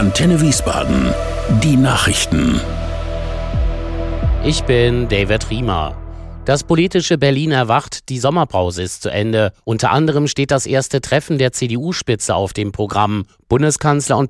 Antenne Wiesbaden. Die Nachrichten. Ich bin David Riemer. Das politische Berlin erwacht, die Sommerpause ist zu Ende. Unter anderem steht das erste Treffen der CDU-Spitze auf dem Programm. Bundeskanzler und